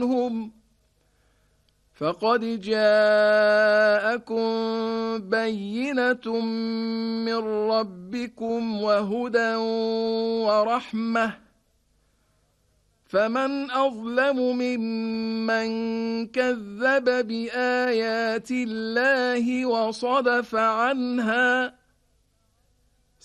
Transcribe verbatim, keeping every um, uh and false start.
عنهم فقد جاءكم بينة من ربكم وهدى ورحمة فمن أظلم ممن كذب بآيات الله وصدف عنها